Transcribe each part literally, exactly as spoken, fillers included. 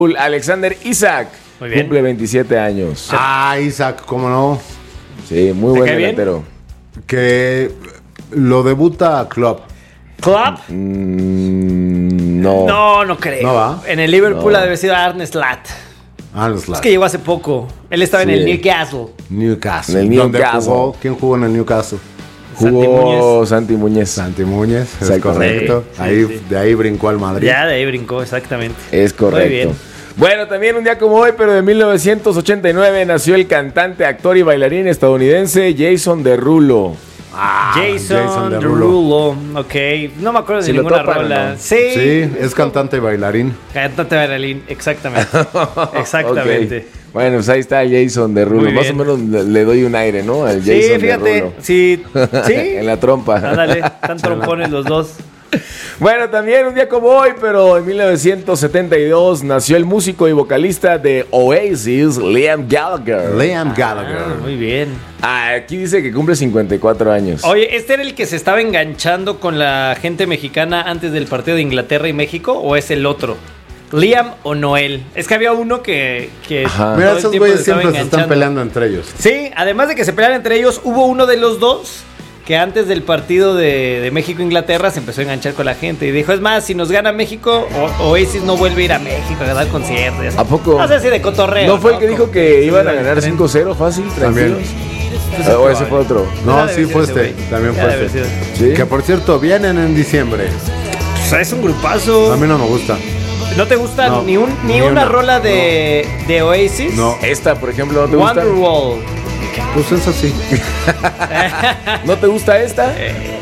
Alexander Isak. Muy bien. Cumple veintisiete años. Ah, Isak, cómo no. Sí, muy buen delantero. Que lo debuta Klopp. ¿Klopp? Mm, no. No, no creo. ¿No va? En el Liverpool No. ha de haber sido Arne Slot. Ah, los Es que llegó hace poco. Él estaba Sí. en el Newcastle. Newcastle. En el ¿Dónde Newcastle. jugó? ¿Quién jugó en el Newcastle? Jugó Santi Muñez. Santi Muñez, es Exacto. correcto. Sí, ahí, sí. De ahí brincó al Madrid. Ya, de ahí brincó, exactamente. Es correcto. Muy bien. Bueno, también un día como hoy, pero de mil novecientos ochenta y nueve, nació el cantante, actor y bailarín estadounidense Jason Derulo. Ah, Jason Derulo. Derulo. Ok. No me acuerdo de ¿Sí lo ninguna topan o rola. no? Sí. Sí, es cantante y bailarín. Cantante bailarín. Exactamente. Exactamente. Ok. Bueno, pues ahí está Jason Derulo. Muy Más o bien. menos le, le doy un aire, ¿no? Al Jason Sí, fíjate. Derulo. Sí. Sí. En la trompa. Ándale. Están trompones los dos. Bueno, también un día como hoy, pero en mil novecientos setenta y dos, nació el músico y vocalista de Oasis, Liam Gallagher. Liam Gallagher. Ah, muy bien. Ah, aquí dice que cumple cincuenta y cuatro años. Oye, ¿este era el que se estaba enganchando con la gente mexicana antes del partido de Inglaterra y México o es el otro? ¿Liam o Noel? Es que había uno que... que Ajá. Mira, todo el esos tiempo güeyes se estaba siempre se están enganchando. peleando entre ellos. Sí, además de que se peleaban entre ellos, hubo uno de los dos que antes del partido de, de México-Inglaterra se empezó a enganchar con la gente y dijo, es más, si nos gana México, o, Oasis no vuelve a ir a México a dar conciertos. ¿A poco? No sé si de cotorreo. ¿No fue el que dijo Como que se iban a iba ganar diferente. cinco cero fácil, También. tranquilos? Ah, ¿O ese fue otro? No, Ha de sí haber fue sido ese este. güey. También Ha de fue haber este. sido. ¿Sí? Que por cierto, vienen en diciembre. O sea, es un grupazo. A mí no me gusta. ¿No te gusta No, ni, un, ni, ni una, una. rola de, de Oasis? No. Esta, por ejemplo, ¿no te gusta? Wonderwall. Pues eso sí. ¿No te gusta esta?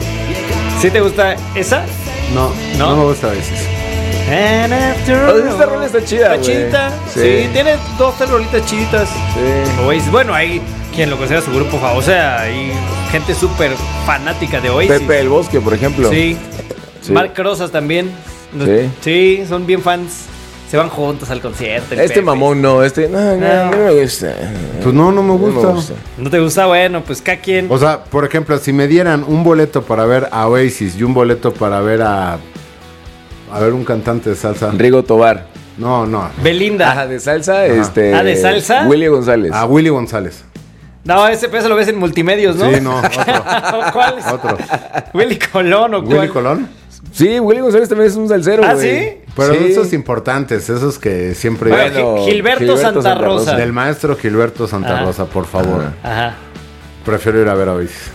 ¿Sí te gusta esa? No, ¿No? no, me gusta a veces. And after Oye, esta rola está chida, Está güey. chidita. Sí. Sí. tiene dos, tres rolitas chiditas. Sí. Oasis. Bueno, hay quien lo considera su grupo favorito. O sea, hay gente súper fanática de Oasis. Pepe del Bosque, por ejemplo. Sí. Sí. Mark Rosas también. Sí. Sí, son bien fans. Se van juntos al concierto. el Este Pepe. mamón no, este. No, no, No. no me gusta. Pues no, no me No me gusta. gusta. ¿No te gusta? Bueno, pues cada quien. O sea, por ejemplo, si me dieran un boleto para ver a Oasis y un boleto para ver a. A ver un cantante de salsa. Rigo Tobar. No, no. Belinda. Ajá, de salsa, este. Ah, ¿de salsa? Willy González. A Willy González. No, ese peso lo ves en multimedios, ¿no? Sí, no, otro. ¿Cuál es? Otro. Willy Colón o cuál. ¿Willy Colón? Sí, Willy González también es un salsero, ¿Ah, güey. sí? Pero Sí. esos importantes, esos que siempre. Bueno, Bueno, Gil- Gilberto, Gilberto Santa, Santa Rosa. Rosa. Del maestro Gilberto Santa Ajá. Rosa, por favor. Ajá. Ajá. Prefiero ir a ver a Oasis.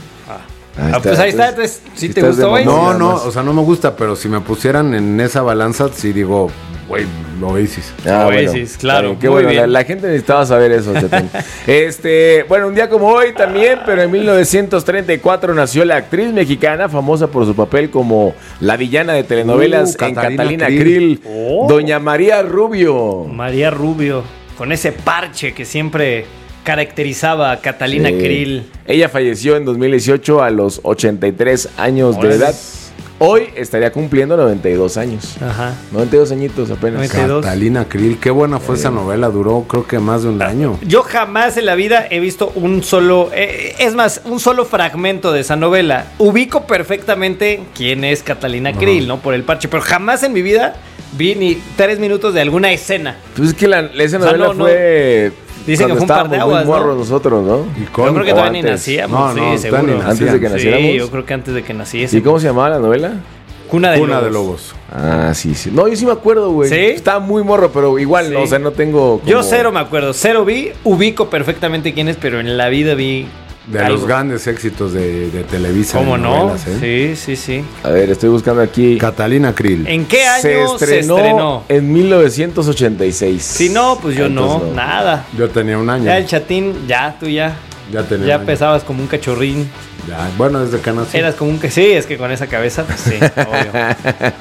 Ah, pues ahí está, entonces, ¿sí te estás gustó, de güey? mamón. No, nada no, más. o sea, no me gusta, pero si me pusieran en esa balanza, sí digo, güey, Oasis. Ah, Oasis, bueno. claro, Está Qué muy bueno, la, bien. la gente necesitaba saber eso, Chetén. Este, bueno, un día como hoy también, pero en mil novecientos treinta y cuatro nació la actriz mexicana famosa por su papel como la villana de telenovelas Uh, en Catalina Catalina Krill. Krill, Oh. Doña María Rubio. María Rubio, con ese parche que siempre caracterizaba a Catalina Sí. Krill. Ella falleció en dos mil dieciocho a los ochenta y tres años Órale. de edad. Hoy estaría cumpliendo noventa y dos años. Ajá. noventa y dos añitos apenas. noventa y dos. Catalina Krill, qué buena fue esa novela, duró creo que más de un año. Yo jamás en la vida he visto un solo, eh, es más, un solo fragmento de esa novela. Ubico perfectamente quién es Catalina Krill, ¿no? Por el parche, pero jamás en mi vida vi ni tres minutos de alguna escena. Pues es que la, esa O sea, novela no, no. fue. Dicen que cuando fue un par de estábamos muy aguas, ¿no? morros nosotros, ¿no? Y Yo con- creo que o todavía ni antes. nacíamos, No, no, sí, todavía seguro. ni Antes de que nacíamos. naciéramos. Sí, yo creo que antes de que naciese. ¿Y cómo se llamaba la novela? Cuna de Cuna Lobos. de Lobos. Ah, sí, sí. No, yo sí me acuerdo, güey. ¿Sí? Estaba muy morro, pero igual, Sí. o sea, no tengo. como- Yo cero me acuerdo, cero vi, ubico perfectamente quién es, pero en la vida vi De algo. los grandes éxitos de, de Televisa. ¿Cómo de no? novelas, ¿eh? Sí, sí, sí. A ver, estoy buscando aquí. Catalina Krill. ¿En qué año se se estrenó, estrenó? en mil novecientos ochenta y seis. Si no, pues yo no, Entonces, nada. Yo tenía un año. Ya el chatín, ya, tú ya. Ya tenía Ya un año. pesabas como un cachorrín. Ya, bueno, desde que nací. Eras como un que sí, es que con esa cabeza, pues sí, obvio.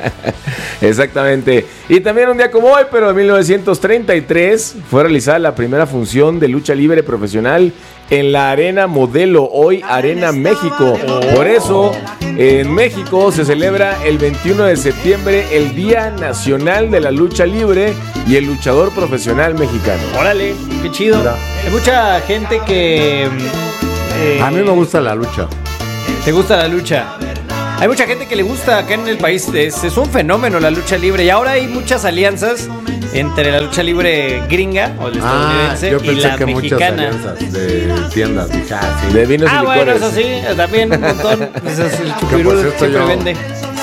Exactamente. Y también un día como hoy, pero en mil novecientos treinta y tres, fue realizada la primera función de lucha libre profesional en la Arena Modelo, hoy Arena México. Por eso, en México se celebra el veintiuno de septiembre el Día Nacional de la Lucha Libre y el luchador profesional mexicano. Órale, qué chido. Mira. Hay mucha gente que... eh, A mí me gusta la lucha. ¿Te gusta la lucha? hay mucha gente que le gusta acá en el país. Es, es un fenómeno la lucha libre. Y ahora hay muchas alianzas entre la lucha libre gringa o la estadounidense Ah, yo pensé y la que mexicana. muchas alianzas de tiendas. Dije, ah, sí. De vinos Ah, y bueno, licores. eso sí, también un montón. Ese es el Que por chupirul cierto, siempre yo- vende.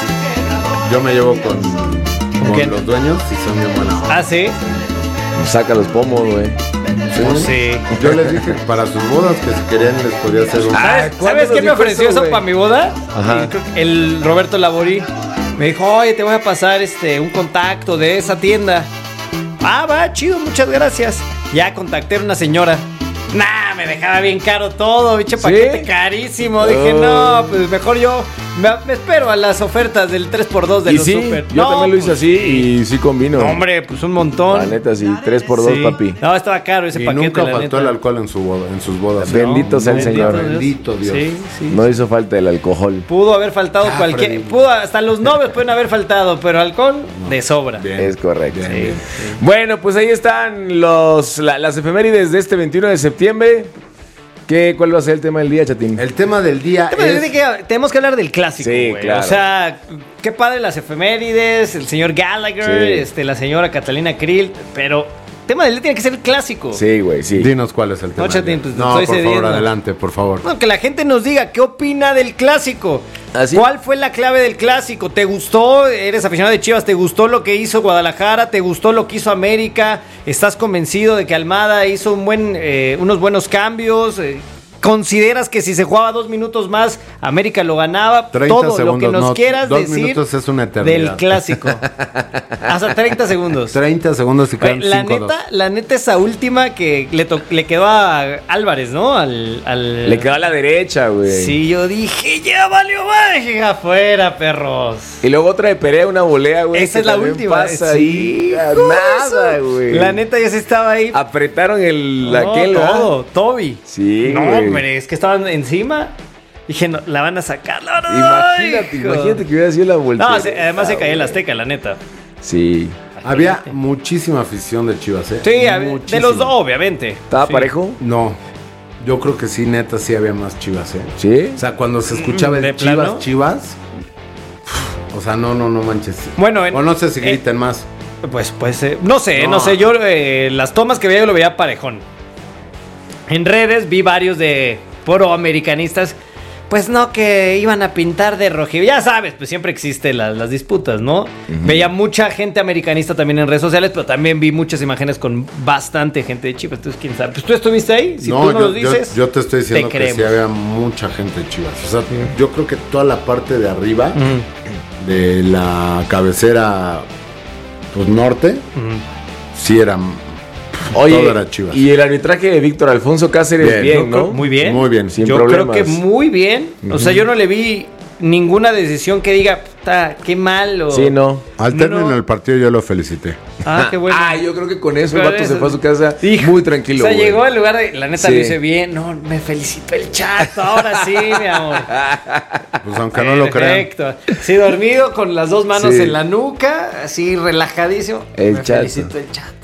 Yo me llevo con, con quién? los dueños y son bien buenas. Ah, sí. Saca los pomos, güey. Pues sí. Yo les dije que para sus bodas que si querían les podía hacer un... Ah, ¿Sabes, ¿cuándo ¿sabes nos quién me dijo ofreció eso, eso güey? para mi boda? Ajá. El, creo que el Roberto Laborí. Me dijo, oye, te voy a pasar este un contacto de esa tienda. Ah, va, chido, muchas gracias. Ya contacté a una señora. Nah, me dejaba bien caro todo, biche, paquete carísimo. Dije, Oh. no, pues mejor yo me, me espero a las ofertas del tres por dos de Y los sí, super. yo No, también lo hice pues, así y sí combino. no, hombre, pues un montón. La neta, sí, tres por dos, Sí. papi. No, estaba caro ese Y paquete, nunca la faltó neta. el alcohol en, su boda, en sus bodas. Bendito sea el bendito Señor. Dios. Bendito Dios. Sí, sí. No hizo falta el alcohol. Pudo haber faltado Ah, cualquier. Freddy. Pudo, hasta los novios pueden haber faltado, pero alcohol de sobra. Bien. Es correcto. Bien, Sí. bien. Bueno, pues ahí están los, la- las efemérides de este veintiuno de septiembre. ¿Qué, ¿Cuál va a ser el tema del día, Chatín? El tema del día Tema de- es... de que tenemos que hablar del clásico, Sí, güey. claro. O sea, qué padre las efemérides, el señor Gallagher, Sí. este, la señora Catalina Krill, pero tema del día tiene que ser el clásico. Sí, güey, sí. Dinos cuál es el tema. No, Chatín, pues, te no, estoy por cediendo. favor, adelante, por favor. No, que la gente nos diga qué opina del clásico. ¿Ah, sí? ¿Cuál fue la clave del clásico? ¿Te gustó? ¿Eres aficionado de Chivas? ¿Te gustó lo que hizo Guadalajara? ¿Te gustó lo que hizo América? ¿Estás convencido de que Almada hizo un buen, eh, unos buenos cambios? Eh, ¿Consideras que si se jugaba dos minutos más, América lo ganaba? treinta Todo segundos, lo que nos no, quieras dos decir minutos es una eternidad. del clásico. Hasta treinta segundos. treinta segundos y Güey, quedan la cinco dos. neta, la neta esa última que le, to- le quedó a Álvarez, ¿no? Al, al- Le quedó a la derecha, güey. Sí, yo dije, ya valió más, dije, afuera, perros. Y luego otra de Perea, una volea, güey. Esa que es la también última. Pasa Sí, ahí. hijo de Nada, eso. güey. La neta, ya se estaba ahí. Apretaron el No, aquel, ¿verdad? todo, Toby. Sí, No, güey. hombre, es que estaban encima. Dije, no, la van a sacar. La van a- Imagínate, hijo. imagínate que hubiera sido la vuelta. No, se- además se caía el Azteca, la neta. Sí. Había muchísima afición de Chivas, ¿eh? Sí, a ver, de Muchísima. los dos, obviamente. ¿Estaba Sí. parejo? No, yo creo que sí, neta, sí había más Chivas, ¿eh? Sí. O sea, cuando se escuchaba Mm, ¿de el Chivas, plano? Chivas, o sea, no, no, no manches. Bueno, en- o no sé si eh, griten más. Pues, pues, eh, no sé, no, No. sé. Yo eh, las tomas que veía yo lo veía parejón. En redes vi varios de proamericanistas. Pues no, que iban a pintar de rojo. Ya sabes, pues siempre existen las, las disputas, ¿no? Veía mucha gente americanista también en redes sociales, pero también vi muchas imágenes con bastante gente de Chivas. Entonces, quién sabe. Pues tú estuviste ahí. Si no, tú no yo, lo dices, yo, yo te estoy diciendo te que sí creemos. había mucha gente de Chivas. O sea, yo creo que toda la parte de arriba Ujú, de la cabecera, pues norte, ujú. sí era. Oye, todo era Chivas. y el arbitraje de Víctor Alfonso Cáceres, Bien, bien, Yo ¿no? creo- Muy bien. Muy bien. Sin yo problemas. creo que muy bien. O sea, yo no le vi ninguna decisión que diga, puta, qué mal o... Sí, no. Al término No. del partido yo lo felicité. Ah, qué bueno. Ah, yo creo que con eso el Con vato eso. se fue a su casa Hijo, muy tranquilo. O sea, güey. llegó al lugar de. La neta Sí. lo hice bien. No, me felicitó el chato. Ahora sí, mi amor. Pues aunque no lo crean. Perfecto. Sí, dormido con las dos manos Sí. en la nuca, así relajadísimo. El me chato. felicitó el chato.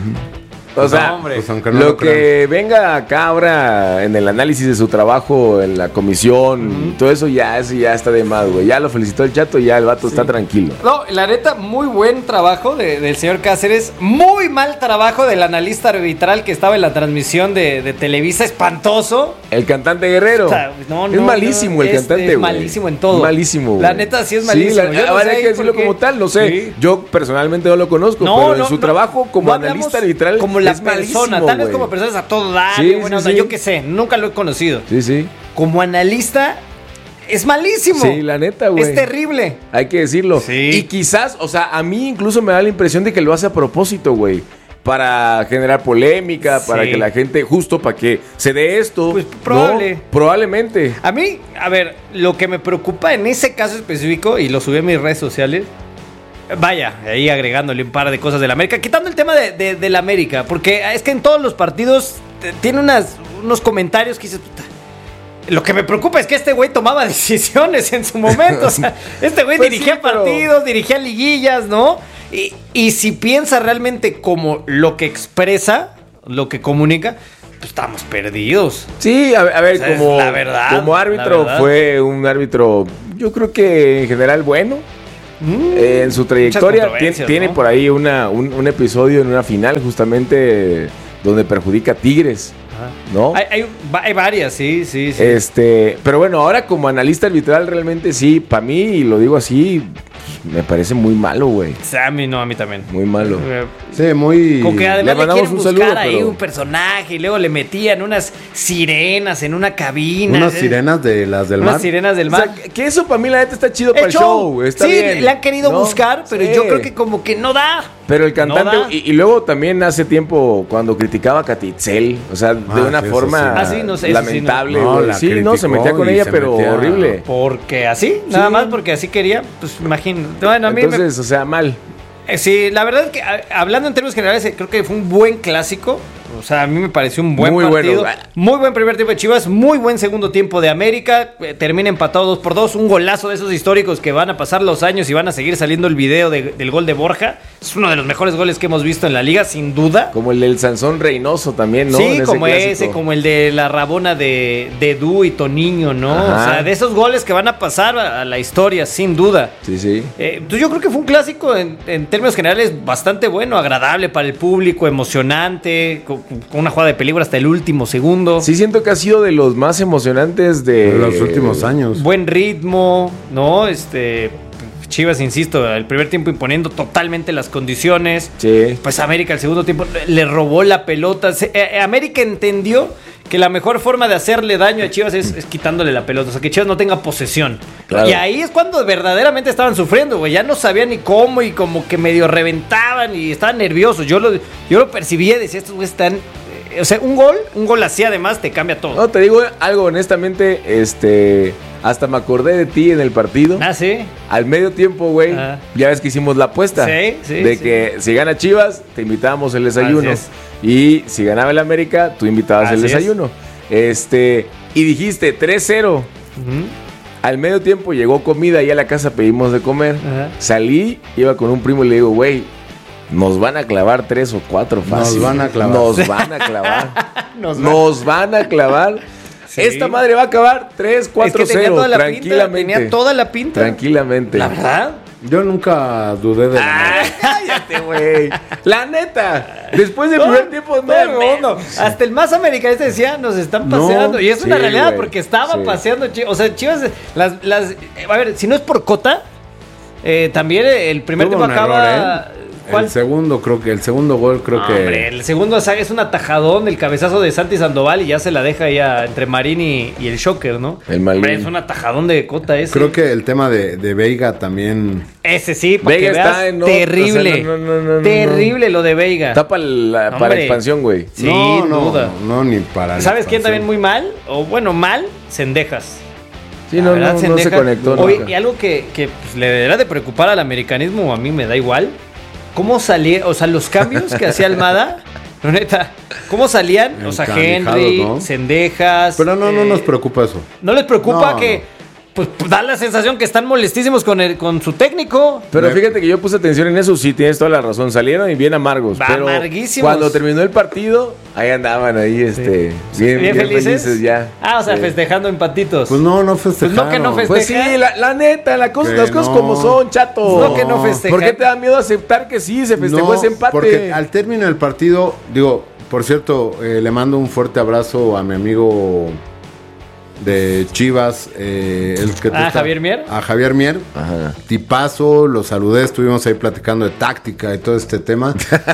O sea, No, hombre. Pues aunque no lo, lo que venga acá ahora en el análisis de su trabajo, en la comisión, todo eso ya, eso ya está de más, güey. Ya lo felicitó el chato y ya el vato está tranquilo. No, la neta, muy buen trabajo de- del señor Cáceres. Muy mal trabajo del analista arbitral que estaba en la transmisión de, de Televisa. Espantoso. El cantante Guerrero. O sea, no, es no, malísimo no, el es- cantante, es güey. malísimo en todo. Malísimo, güey. La neta, sí es malísimo. Sí, la- Yo no ahora sé hay que ahí decirlo por qué. como tal, no sé. Sí. Yo personalmente no lo conozco, No, pero no, en su no, trabajo como no analista hablamos arbitral como la es persona, malísimo, tal vez güey. como personas a todo dar, Sí, bueno, sí, o sea, sí. yo qué sé, nunca lo he conocido. Sí, sí. Como analista es malísimo. Sí, la neta, güey. Es terrible. Hay que decirlo. Sí. Y quizás, o sea, a mí incluso me da la impresión de que lo hace a propósito, güey. Para generar polémica, Sí. para que la gente, justo para que se dé esto. Pues, ¿no? probable. Probablemente. A mí, a ver, lo que me preocupa en ese caso específico, y lo subí a mis redes sociales, vaya, ahí agregándole un par de cosas del América, quitando el tema de, de, del América, porque es que en todos los partidos te- tiene unas, unos comentarios que dices, puta. Lo que me preocupa es que este güey tomaba decisiones en su momento. O sea, este güey Pues dirigía sí, pero- partidos, dirigía liguillas, ¿no? Y, y si piensa realmente como lo que expresa, lo que comunica, pues estamos perdidos. Sí, a, a ver, O sea, es como, la verdad, como árbitro la verdad. fue un árbitro, yo creo que en general bueno. Mm. Eh, en su trayectoria tiene, controversias, tiene ¿no? por ahí una, un, un episodio en una final justamente donde perjudica a Tigres, Ajá. ¿no? Hay, hay, hay varias, sí, sí, sí. Este, pero bueno, ahora como analista arbitral realmente sí, para mí, y lo digo así, me parece muy malo, güey. O sea, a mí no, a mí también. Muy malo. Eh, Sí, muy... Como que Le además le, mandamos quieren un buscar saludo, ahí pero- un personaje y luego le metían unas sirenas en una cabina. Unas ¿eh? sirenas de las del Unas mar. sirenas del O mar. sea, que eso para mí la neta está chido El para el show, está sí, bien. le han querido ¿no? buscar, pero Sí. yo creo que como que no da. Pero el cantante, No da. y, y luego también hace tiempo cuando criticaba a Catitzel, o sea, de Ah, una sí, eso forma sí. Ah, sí, no sé, eso sí, lamentable, no. güey. No, la sí, no, se criticó metía con y ella, se pero metía- horrible. Porque así, nada Sí. más porque así quería, pues imagino. Bueno, a mí me- Entonces, o sea, mal. Eh, Sí, la verdad es que a- hablando en términos generales, eh, creo que fue un buen clásico. O sea, a mí me pareció un buen Muy partido. bueno. Muy buen primer tiempo de Chivas, muy buen segundo tiempo de América. eh, termina empatado dos por dos. Un golazo de esos históricos que van a pasar los años y van a seguir saliendo el video de- del gol de Borja. Es uno de los mejores goles que hemos visto en la liga, sin duda. Como el del Sansón Reynoso también, ¿no? En Sí, ese como clásico. ese, como el de la Rabona de, de Du y Toniño, ¿no? Ajá. O sea, de esos goles que van a pasar a, a la historia, sin duda. Sí, sí. Eh, entonces yo creo que fue un clásico en, en términos generales bastante bueno, agradable para el público, emocionante, con, con una jugada de peligro hasta el último segundo. Sí siento que ha sido de los más emocionantes de... De los últimos años. Buen ritmo, ¿no? Este Chivas, insisto, el primer tiempo imponiendo totalmente las condiciones. Sí. Pues América el segundo tiempo le robó la pelota. Se- eh, América entendió que la mejor forma de hacerle daño a Chivas es, es quitándole la pelota, o sea, que Chivas no tenga posesión. Claro. Y ahí es cuando verdaderamente estaban sufriendo, güey. Ya no sabían ni cómo y como que medio reventaban y estaban nerviosos. Yo lo, yo lo percibía y decía, estos güeyes están... eh, o sea, un gol, un gol así además te cambia todo. No, te digo algo honestamente, este... Hasta me acordé de ti en el partido. Ah, sí. Al medio tiempo, güey, Ah. ya ves que hicimos la apuesta. Sí, sí, De sí. que si gana Chivas, te invitábamos el desayuno. Así Y si ganaba el América, tú invitabas el Así es. desayuno. Este, y dijiste tres cero. Ujú. Al medio tiempo llegó comida y a la casa pedimos de comer. Ajá. Salí, iba con un primo y le digo, güey, nos van a clavar tres o cuatro fácil. van a clavar. Nos van a clavar. Nos nos, van- van a clavar. Sí. Esta madre va a acabar tres cuatro Es que tenía cero. toda la pinta, Tranquilamente. tenía toda la pinta. Tranquilamente. La verdad. Yo nunca dudé de la... Ah, cállate, güey. La neta. Después del Todo- primer tiempo, todo el no, mundo. Hasta el más americanista decía, nos están No, paseando. y es una sí, realidad güey, porque estaba sí. paseando Chivas. O sea, Chivas, las, las, eh, a ver, si no es por Cota, eh, también el primer Tuvo tiempo un acaba... error, ¿eh? ¿Cuál? El segundo, creo que el segundo gol, creo No, que... hombre, el segundo saga es un atajadón, el cabezazo de Santi Sandoval y ya se la deja ya entre Marín y, y el Shocker, ¿no? El Malín. Hombre, es un atajadón de Cota ese. Creo que el tema de, de Veiga también... Ese sí, para Veiga que está veas, en otro, terrible. o sea, no, no, no, no, no. terrible lo de Veiga. Tapa la, para Hombre. expansión, güey. Sin no, no, duda. No, ni para... la ¿Sabes quién expansión. también muy mal? O bueno, mal, Cendejas. Sí, La no, verdad, no, no se Cendejas. conectó. Oye, nunca. y algo que, que, pues, le deberá de preocupar al americanismo, a mí me da igual. ¿Cómo salía? O sea, los cambios que hacía Almada, no, neta, ¿cómo salían? O sea, Encanijados, Henry, ¿no? Cendejas. Pero no, no eh, nos preocupa eso. ¿No les preocupa No, que no. pues da la sensación que están molestísimos con, el, con su técnico? Pero Me- fíjate que yo puse atención en eso, sí, tienes toda la razón. Salieron y bien amargos. Va, pero amarguísimos. cuando terminó el partido, ahí andaban, ahí, este, bien, ¿Bien, bien felices? felices ya. Ah, o sea, Sí. festejando empatitos. Pues no, no festejaron. Pues no que no feste- Pues sí, la, la neta, la cosa- Que las cosas no. como son, chato. No, que no festejan. ¿Por qué te da miedo aceptar que sí se festejó No, ese empate? porque al término del partido, digo, por cierto, eh, le mando un fuerte abrazo a mi amigo de Chivas, eh, el que tú Ah, está- Javier Mier. A Javier Mier. Ajá. Tipazo, lo saludé, estuvimos ahí platicando de táctica y todo este tema.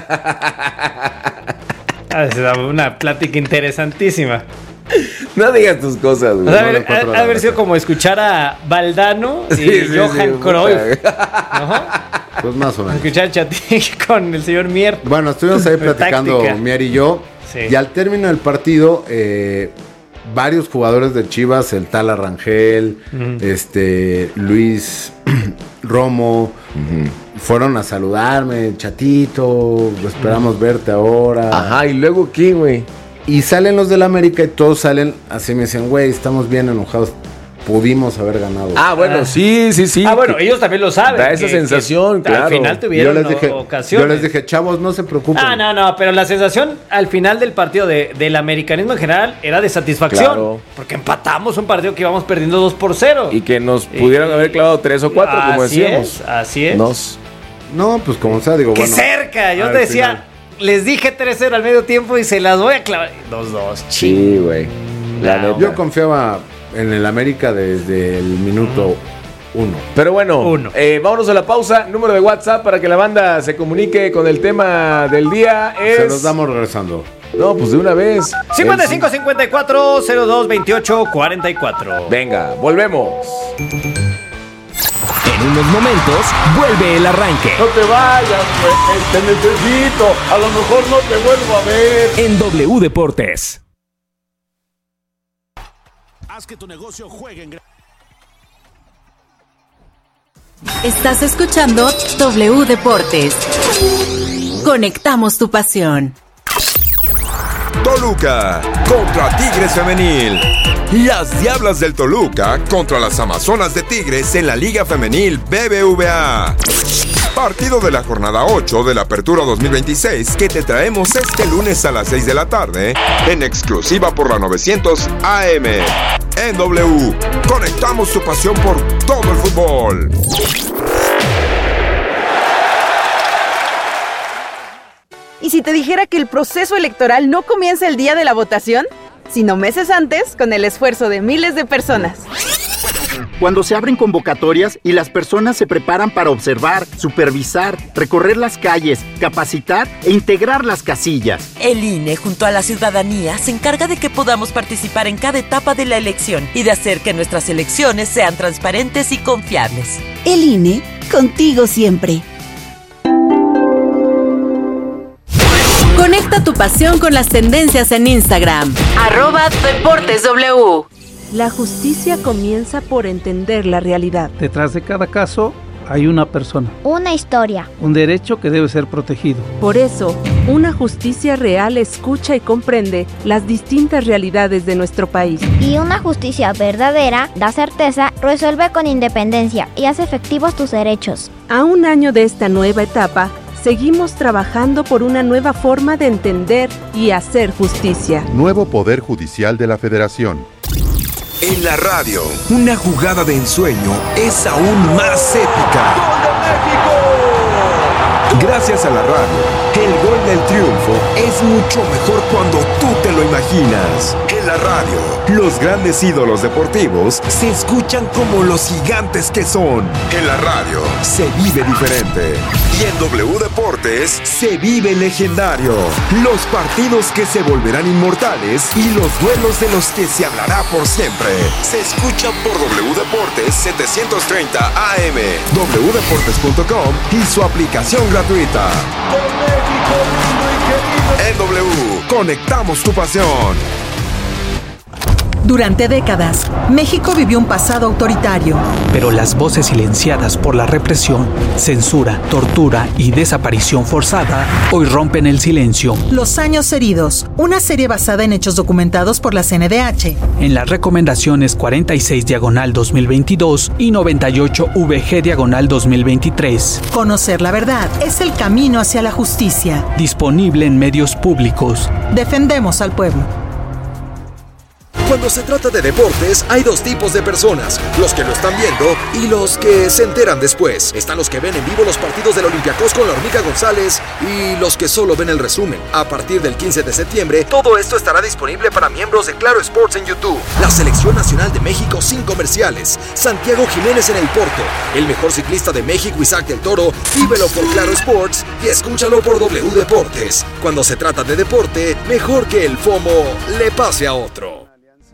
Ah, es una plática interesantísima. No digas tus cosas, güey. O sea, no ha le haber, encuentro ha- la ha haber sido razón. como escuchar a Valdano y Sí, sí, Johan sí, Cruyff. puta. Ajá. Pues más o menos. Escuchar a Chatic con el señor Mier. Bueno, estuvimos ahí platicando Táctica. Mier y yo. Sí. Y al término del partido, eh, varios jugadores de Chivas, el tal Arrangel, este Luis Romo, fueron a saludarme, chatito, esperamos verte ahora. Ajá, ¿y luego qué, güey? Y salen los del América y todos salen así, me dicen, güey, estamos bien enojados. pudimos haber ganado. Ah, bueno, Ah. sí, sí, sí. Ah, bueno, que- ellos también lo saben. da esa sensación, claro. Al final yo tuvieron les dije, ocasiones. yo les dije, chavos, no se preocupen. Ah, no, no, pero la sensación al final del partido de, del americanismo en general era de satisfacción. Claro. Porque empatamos un partido que íbamos perdiendo dos por cero. Y que nos Y- pudieran haber clavado tres o cuatro, como Así decíamos. es, así es. Nos. No, pues como sea, digo, ¡Qué bueno. cerca! Yo al te decía, final. les dije tres cero al medio tiempo y se las voy a clavar. dos dos, Sí, güey. La No. neta. Yo confiaba en el América desde el minuto uno. Pero bueno, Uno. eh, vámonos a la pausa. Número de WhatsApp para que la banda se comunique con el tema del día es... Se los damos regresando. No, pues de una vez. cincuenta y cinco El- cincuenta y cuatro cero dos veintiocho cuarenta y cuatro. Venga, volvemos. En unos momentos, vuelve el arranque. No te vayas, güey. Te necesito. A lo mejor no te vuelvo a ver. En W Deportes. Haz que tu negocio juegue en... Estás escuchando W Deportes. Conectamos tu pasión. Toluca contra Tigres Femenil. Las Diablas del Toluca contra las Amazonas de Tigres en la Liga Femenil B B V A. Partido de la jornada ocho de la Apertura dos mil veintiséis que te traemos este lunes a las seis de la tarde en exclusiva por la novecientos A M. En W, conectamos tu pasión por todo el fútbol. ¿Y si te dijera que el proceso electoral no comienza el día de la votación, sino meses antes con el esfuerzo de miles de personas? Cuando se abren convocatorias y las personas se preparan para observar, supervisar, recorrer las calles, capacitar e integrar las casillas. El I N E, junto a la ciudadanía, se encarga de que podamos participar en cada etapa de la elección y de hacer que nuestras elecciones sean transparentes y confiables. El I N E, contigo siempre. Conecta tu pasión con las tendencias en Instagram. Arroba Deportes W. La justicia comienza por entender la realidad. Detrás de cada caso hay una persona, una historia, un derecho que debe ser protegido. Por eso, una justicia real escucha y comprende las distintas realidades de nuestro país. Y una justicia verdadera da certeza, resuelve con independencia y hace efectivos tus derechos. A un año de esta nueva etapa, seguimos trabajando por una nueva forma de entender y hacer justicia. Nuevo Poder Judicial de la Federación. En la radio, una jugada de ensueño es aún más épica. ¡Gol de México! Gracias a la radio, el gol del triunfo es mucho mejor cuando tú te lo imaginas. En la radio, los grandes ídolos deportivos se escuchan como los gigantes que son. En la radio, se vive diferente. Y en W Deportes, se vive legendario. Los partidos que se volverán inmortales y los duelos de los que se hablará por siempre. Se escuchan por W Deportes setecientos treinta A M, w deportes punto com y su aplicación gratuita. En W, conectamos tu pasión. Durante décadas, México vivió un pasado autoritario. Pero las voces silenciadas por la represión, censura, tortura y desaparición forzada hoy rompen el silencio. Los años heridos, una serie basada en hechos documentados por la C N D H. En las recomendaciones cuarenta y seis diagonal dos mil veintidós y noventa y ocho V G diagonal dos mil veintitrés. Conocer la verdad es el camino hacia la justicia. Disponible en medios públicos. Defendemos al pueblo. Cuando se trata de deportes, hay dos tipos de personas, los que lo están viendo y los que se enteran después. Están los que ven en vivo los partidos del Olympiacos con la Hormiga González y los que solo ven el resumen. A partir del quince de septiembre, todo esto estará disponible para miembros de Claro Sports en YouTube. La Selección Nacional de México sin comerciales. Santiago Jiménez en el Porto. El mejor ciclista de México, Isaac del Toro. Vívelo por Claro Sports y escúchalo por W Deportes. Cuando se trata de deporte, mejor que el FOMO le pase a otro.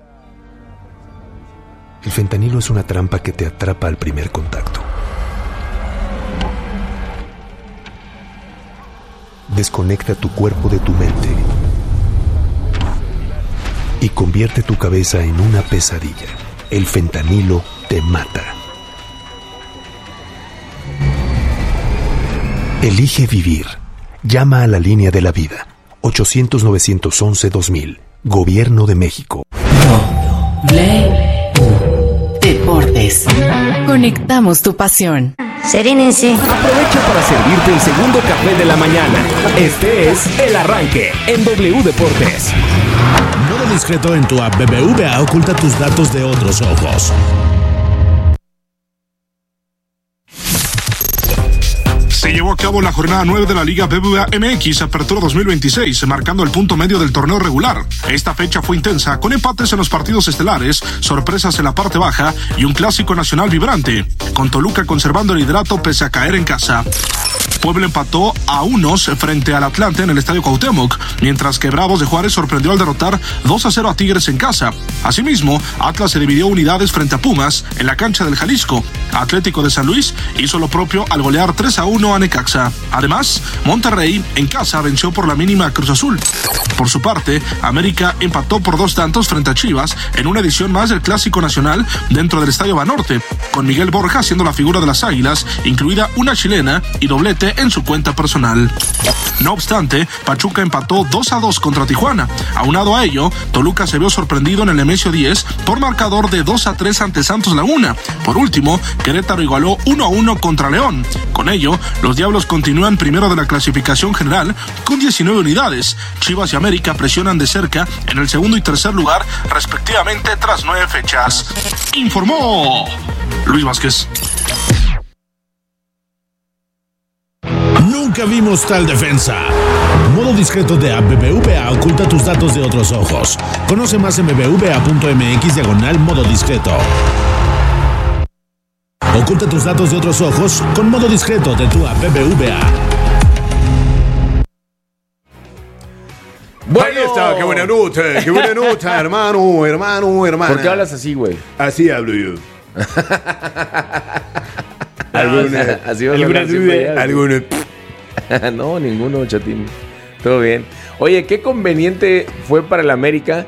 El fentanilo es una trampa que te atrapa al primer contacto. Desconecta tu cuerpo de tu mente y convierte tu cabeza en una pesadilla. El fentanilo te mata. Elige vivir. Llama a la línea de la vida. ochocientos, novecientos once, dos mil. Gobierno de México. W Deportes. Conectamos tu pasión. Serénense. Aprovecha para servirte el segundo café de la mañana. Este es El Arranque en W Deportes. Modo discreto en tu app B B V A oculta tus datos de otros ojos. Se llevó a cabo la jornada nueve de la Liga B B V A M X Apertura dos mil veintiséis, marcando el punto medio del torneo regular. Esta fecha fue intensa, con empates en los partidos estelares, sorpresas en la parte baja y un clásico nacional vibrante, con Toluca conservando el liderato pese a caer en casa. Puebla empató a unos frente al Atlante en el Estadio Cuauhtémoc, mientras que Bravos de Juárez sorprendió al derrotar dos a cero a Tigres en casa. Asimismo, Atlas se dividió unidades frente a Pumas en la cancha del Jalisco. Atlético de San Luis hizo lo propio al golear tres a uno a Necaxa. Además, Monterrey en casa venció por la mínima a Cruz Azul. Por su parte, América empató por dos tantos frente a Chivas en una edición más del Clásico Nacional dentro del Estadio Banorte, con Miguel Borja siendo la figura de las Águilas, incluida una chilena y doblete en su cuenta personal. No obstante, Pachuca empató dos a dos contra Tijuana. Aunado a ello, Toluca se vio sorprendido en el Nemesio diez por marcador de dos a tres ante Santos Laguna. Por último, Querétaro igualó uno a uno contra León. Con ello, los Diablos continúan primero de la clasificación general con diecinueve unidades. Chivas y América presionan de cerca en el segundo y tercer lugar, respectivamente, tras nueve fechas. Informó Luis Vázquez. Nunca vimos tal defensa. Modo discreto de app B B V A oculta tus datos de otros ojos. Conoce más en bbva.mx diagonal modo discreto. Oculta tus datos de otros ojos con modo discreto de tu app B B V A. Bueno, ahí está, qué buena nota, qué buena nota, hermano, hermano, hermana. ¿Por qué hablas así, güey? Así hablo yo. ¿Alguna? ¿Así vas a hablar siempre ya? ¿Alguna? No, ninguno, chatín. Todo bien. Oye, qué conveniente fue para el América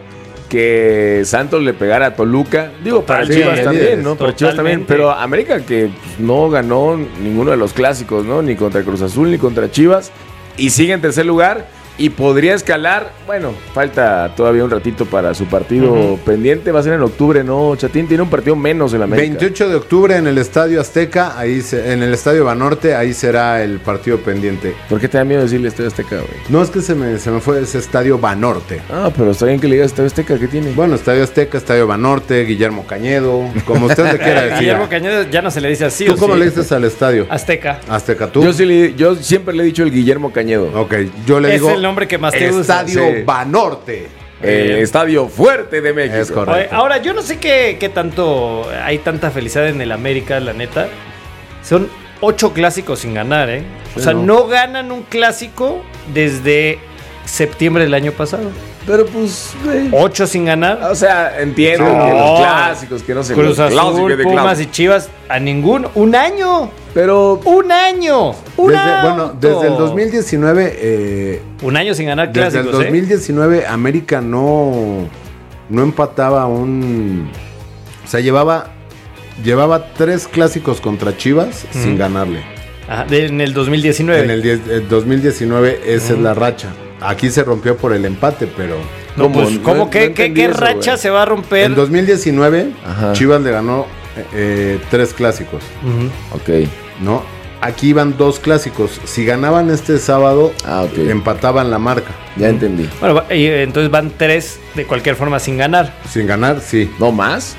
que Santos le pegara a Toluca. Digo, para Sí, Chivas también, líderes, ¿no? Para Chivas también. totalmente. Pero América que pues, no ganó ninguno de los clásicos, ¿no? Ni contra Cruz Azul, ni contra Chivas. Y sigue en tercer lugar. Y podría escalar, bueno, falta todavía un ratito para su partido uh-huh. pendiente, va a ser en octubre, ¿no, Chatín? Tiene un partido menos en la América. veintiocho de octubre en el Estadio Azteca, ahí se, en el Estadio Banorte, ahí será el partido pendiente. ¿Por qué te da miedo decirle Estadio Azteca, güey? No, es que se me, se me fue ese Estadio Banorte. Ah, pero está bien que le digas Estadio Azteca, ¿qué tiene? Bueno, Estadio Azteca, Estadio Banorte, Guillermo Cañedo, como usted le quiera decir. Guillermo Cañedo ya no se le dice así. ¿Tú ¿o cómo sí? le dices al estadio? Azteca. Azteca, ¿tú? Yo, sí le, yo siempre le he dicho el Guillermo Cañedo. Ok, yo le Es digo... el nombre que más te gusta. Estadio Sí. Banorte. El Estadio Fuerte de México. Es correcto. Oye, ahora, yo no sé qué, qué tanto hay tanta felicidad en el América, la neta. Son ocho clásicos sin ganar, ¿eh? O Sí, sea, no. no ganan un clásico desde septiembre del año pasado. Pero pues, güey. Ocho sin ganar. O sea, entiendo No. que los clásicos, que no sé. Cruz los Azul, clásicos de Pumas clásicos. y Chivas, a ninguno. Un año. Pero Un año. Un Desde, auto. bueno, desde el dos mil diecinueve... Eh, Un año sin ganar desde clásicos, el ¿eh? dos mil diecinueve América no, no empataba un... O sea, llevaba, llevaba tres clásicos contra Chivas Ujú. sin ganarle. Ajá, de- en el dos mil diecinueve. En el, diez- el dos mil diecinueve esa es la racha. Aquí se rompió por el empate, pero... No, ¿Cómo? pues, ¿cómo No- que, no qué, entendí qué eso, racha güey. se va a romper? En dos mil diecinueve Ajá. Chivas le ganó eh, tres clásicos, Ujú. Ok. ¿no? Aquí iban dos clásicos. Si ganaban este sábado, Ah, ok. empataban la marca. Ya entendí. Bueno, va- y, eh, entonces van tres de cualquier forma sin ganar. Sin ganar, sí. ¿No más?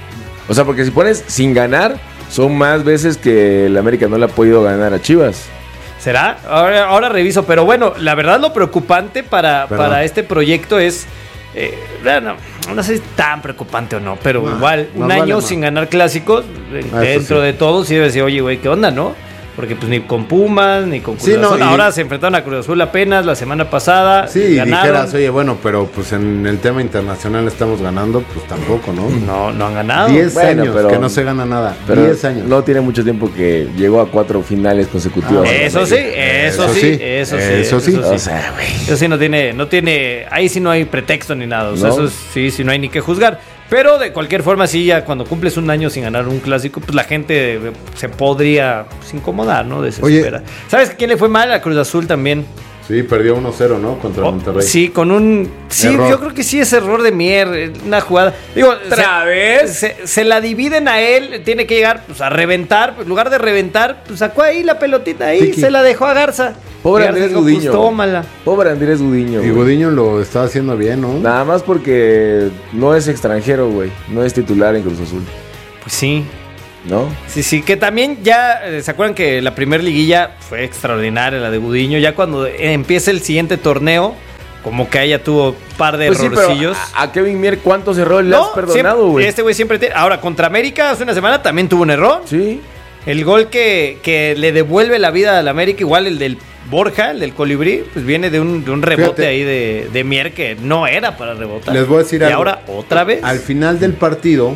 O sea, porque si pones sin ganar, son más veces que el América no le ha podido ganar a Chivas. ¿Será? Ahora, ahora reviso. Pero bueno, la verdad lo preocupante para, Perdón. para este proyecto es... eh, no, no sé si es tan preocupante o no, pero No, igual, un nos año vale más. sin ganar clásicos, eh, Ah, eso dentro sí. de todo, sí debe decir, oye, güey, ¿qué onda, no? Porque pues ni con Pumas, ni con Cruz Sí, no, Azul. y- Ahora se enfrentaron a Cruz Azul apenas la semana pasada. Sí, y y ganaron. dijeras, oye, bueno, pero pues en el tema internacional estamos ganando, pues tampoco, ¿no? No, no han ganado. Diez Bueno, años pero- que no se gana nada. Pero Diez años. no tiene mucho tiempo que llegó a cuatro finales consecutivas. Ah, Eso sí, eso, Eso sí, sí, eso sí, eso sí. O sea, güey. Eso sí no tiene, no tiene, ahí sí no hay pretexto ni nada, o sea, ¿No? eso es- sí, sí no hay ni que juzgar. Pero de cualquier forma, sí, ya cuando cumples un año sin ganar un clásico, pues la gente eh, se podría pues, incomodar, ¿no? Desespera. ¿Sabes quién le fue mal? A Cruz Azul también. Sí, perdió uno cero, ¿no? Contra Oh, Monterrey. sí, con un... Sí, Error. yo creo que sí es error de Mier, una jugada. Digo, ¿Otra se, vez? Se, se la dividen a él, tiene que llegar pues, a reventar. En lugar de reventar, pues sacó ahí la pelotita ahí, Tiki. se la dejó a Garza. Pobre Y Garza Andrés dijo, Gudiño. Pues, tómala. Pobre Andrés Gudiño. Y güey. Gudiño lo está haciendo bien, ¿no? Nada más porque no es extranjero, güey. No es titular en Cruz Azul. Pues sí. ¿No? Sí, sí, que también ya, eh, ¿se acuerdan que la primer liguilla fue extraordinaria, la de Gudiño? Ya cuando eh, empieza el siguiente torneo, como que ella tuvo un par de Pues sí, pero errorcillos. a, a Kevin Mier, ¿cuántos errores le has perdonado, siempre- güey? Este güey siempre tiene. Ahora, contra América hace una semana también tuvo un error. Sí. El gol que, que le devuelve la vida al América, igual el del Borja, el del Colibrí, pues viene de un, de un rebote Fíjate. ahí de, de Mier que no era para rebotar. Les voy a decir y algo. ahora otra vez. Al final del partido,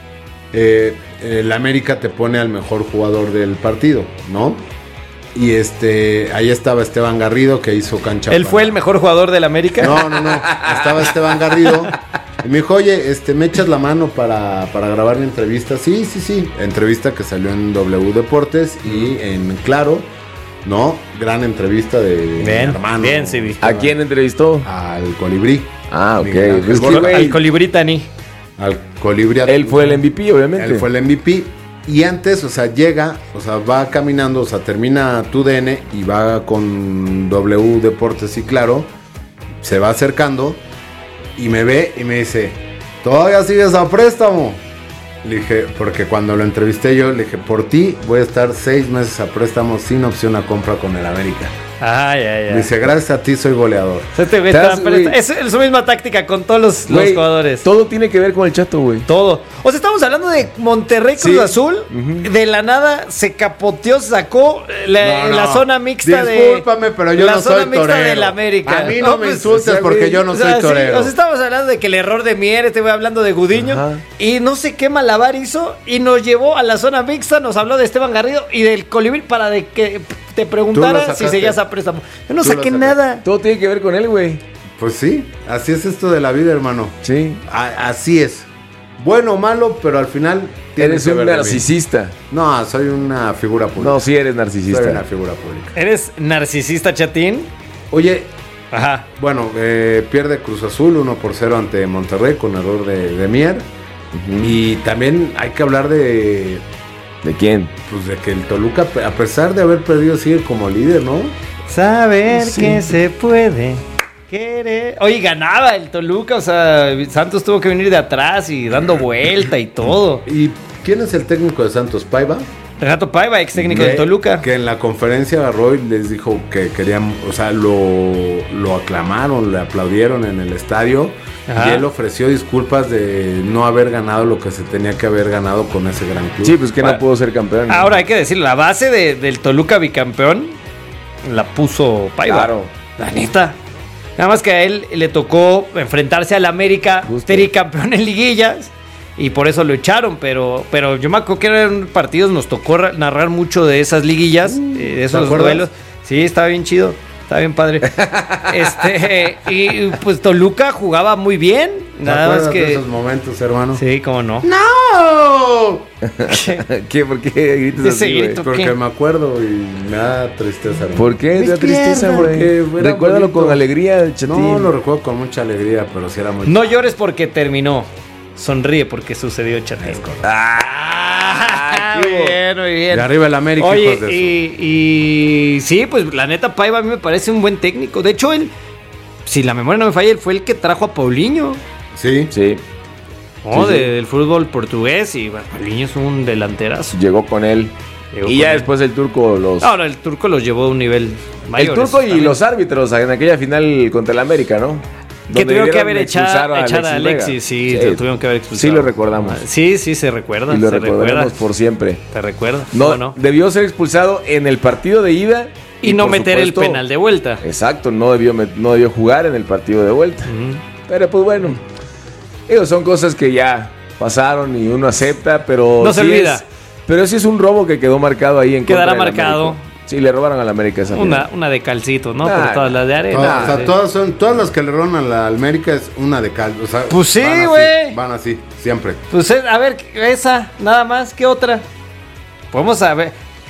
eh, el América te pone al mejor jugador del partido, ¿no? Y este, ahí estaba Esteban Garrido que hizo cancha. ¿Él para- fue el mejor jugador del América? No, no, no. Estaba Esteban Garrido. Y me dijo, oye, este, ¿me echas la mano para, para grabar mi entrevista? Sí, sí, sí. Entrevista que salió en W Deportes y en Claro, ¿no? Gran entrevista de mi Bien, hermano. bien, sí, vi. ¿A quién entrevistó? Al Colibrí. Ah, ok. Miguel Ángel Es que, Borja. güey, Al Colibrí Tani. Al Colibrí. él fue el M V P, obviamente. Él fue el M V P. Y antes, o sea, llega, o sea, va caminando, o sea, termina tu D N y va con W Deportes y Claro, se va acercando y me ve y me dice, ¿todavía sigues a préstamo? Le dije, porque cuando lo entrevisté yo, le dije, por ti voy a estar seis meses a préstamo sin opción a compra con el América. Ay, ay, ay. Me dice, gracias a ti soy goleador. Este güey ¿Te está- das, pero güey? es, es su misma táctica con todos los, los Güey, jugadores. Todo tiene que ver con el Chato, güey. Todo. O sea, estamos hablando de Monterrey Cruz Sí. Azul. De la nada se capoteó, sacó la, No, no. la zona mixta de. Discúlpame, pero yo la no zona soy mixta torero. del América. A mí no, me pues, insultes o sea, porque güey, yo no o sea, soy sí, torero. o sea, estamos hablando de que el error de Mier, este voy hablando de Gudiño. Ajá. Y no sé qué malabar hizo. Y nos llevó a la zona mixta. Nos habló de Esteban Garrido y del Colibrí para de que te Tú preguntara lo si sacaste. seguías a préstamo. Yo no Tú lo saqué sacaste. nada. Todo tiene que ver con él, güey. Pues sí, así es esto de la vida, hermano. Sí. A- así es. Bueno o malo, pero al final tiene Eres que un ver de mí. narcisista. No, soy una figura pública. No, sí eres soy una narcisista. figura pública. ¿Eres narcisista, chatín? Oye, Ajá. bueno, eh, pierde Cruz Azul uno por cero ante Monterrey con error de, de Mier. Y también hay que hablar de, ¿De quién? pues, de que el Toluca, a pesar de haber perdido, sigue como líder, ¿no? Saber Sí. que se puede querer. Oye, ganaba el Toluca, o sea, Santos tuvo que venir de atrás y dando vuelta y todo. ¿Y quién es el técnico de Santos? ¿Paiva? Renato Paiva, ex técnico Que- del Toluca. Que en la conferencia agarró y les dijo que querían, o sea, lo, lo aclamaron, le aplaudieron en el estadio. Ajá. Y él ofreció disculpas de no haber ganado lo que se tenía que haber ganado con ese gran club. Sí, pues que no Bueno. pudo ser campeón. Ahora hay que decir, la base de- del Toluca bicampeón la puso Paiva. Claro. La neta. Nada más que a él le tocó enfrentarse al América, Justo. tricampeón en liguillas, y por eso lo echaron. Pero, pero yo me acuerdo que eran partidos, nos tocó ra- narrar mucho de esas liguillas, eh, de esos acuerdas? duelos. Sí, estaba bien chido, estaba bien padre. este y pues Toluca jugaba muy bien. ¿Te Nada más acuerdas de que. esos momentos, hermano? Sí, cómo no. ¡No! ¿Qué? ¿Por qué gritas Ese así, güey? grito. Porque ¿Qué? me acuerdo y me da tristeza. hermano. ¿Por qué? Te da tristeza, Porque güey. era Recuérdalo bonito. con alegría, chatín. No, lo recuerdo con mucha alegría, pero sí era muy... No llores porque terminó. Sonríe porque sucedió, chatín. Ah, muy bien, muy bien. De arriba el América, Oye, hijos de y, y sí, pues la neta Paiva a mí me parece un buen técnico. De hecho, él, si la memoria no me falla, él fue el que trajo a Paulinho, Sí. Sí, ¿no? Sí, sí. De- del fútbol portugués. Y bueno, Paulinho es un delanterazo. llegó con él. Llegó y con ya él. después el turco los... Ahora el turco los llevó a un nivel el mayor. turco y los árbitros en aquella final contra el América, ¿no? Que Donde tuvieron que debieron haber expulsar echado, echado a Alexis, Vega. sí, te tuvieron que haber expulsado. Sí lo recordamos. Sí, sí, se recuerda. Y lo se recordaremos recuerda. por siempre. Te recuerda. No, ¿Cómo no? debió ser expulsado en el partido de ida. Y, no por meter supuesto- el penal de vuelta. Exacto, no debió, met- no debió jugar en el partido de vuelta. Pero pues bueno, ellos son cosas que ya pasaron y uno acepta, pero... No se sí olvida. es- pero sí es un robo que quedó marcado ahí en Quedará contra del marcado. América. Sí, le robaron al América esa Una, final. una de calcito, ¿no? Nah, Por todas las de arena. Todas, o sea, Sí. todas, son, todas las que le roban a la América es una de cal. O sea, Pues sí, van así, güey. Van así, siempre. Pues eh, a ver, esa, nada más, ¿qué otra? Podemos saber.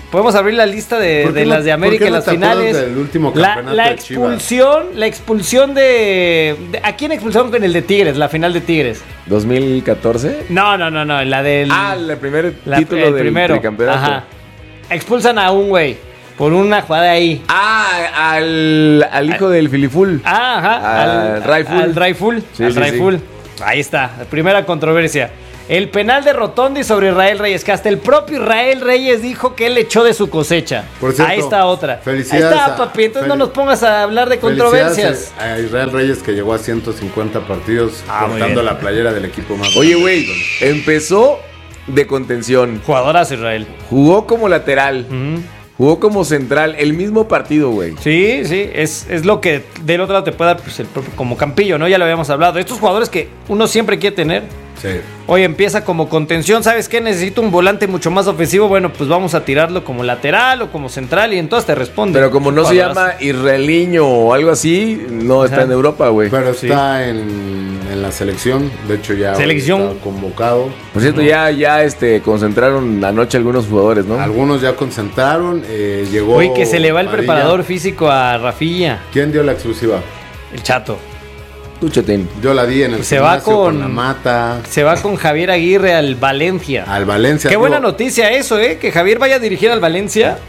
podemos abrir la lista de, de no, las de América en no las finales. Del último la, la expulsión, la expulsión de, de ¿a quién expulsaron con el de Tigres, la final de Tigres? ¿dos mil catorce? No, no, no, no, la del Ah, el primer la, título el del primero. tricampeonato. Ajá. Expulsan a un güey por una jugada ahí. Ah, al, al hijo del Filiful. Ah, ajá. Al, al Raiful. Al Raiful. Sí, al sí, Raiful. sí. Ahí está, la primera controversia. El penal de Rotondi sobre Israel Reyes, que hasta el propio Israel Reyes dijo que él echó de su cosecha. Por cierto, ahí está otra. Felicidades. Ahí está, papi. Entonces no nos pongas a hablar de controversias. A, a Israel Reyes, que llegó a ciento cincuenta partidos ah, portando la playera del equipo más. Oye, güey, empezó de contención. Jugadoras Israel. Jugó como lateral. Uh-huh. Jugó como central, el mismo partido, güey. Sí, sí, es, es lo que del otro lado te puede dar pues, el propio, como Campillo, ¿no? Ya lo habíamos hablado. Estos jugadores que uno siempre quiere tener. Sí. Oye, empieza como contención, ¿sabes qué? Necesito un volante mucho más ofensivo. Bueno, pues vamos a tirarlo como lateral o como central y entonces te responde. Pero como no se llama israeliño o algo así, no está Ajá. en Europa, güey. Pero está sí. en, en la selección, de hecho ya selección está convocado. Por cierto, ¿no? ya, ya este, concentraron anoche algunos jugadores, ¿no? Algunos ya concentraron, eh, llegó... Oye, que se le va el Padilla. Preparador físico a Rafilla. ¿Quién dio la exclusiva? El Chato. Tu Chetín. Yo la di en el se va con, con la Mata. Se va con Javier Aguirre al Valencia. Al Valencia. Qué digo, buena noticia eso, ¿eh? Que Javier vaya a dirigir al Valencia.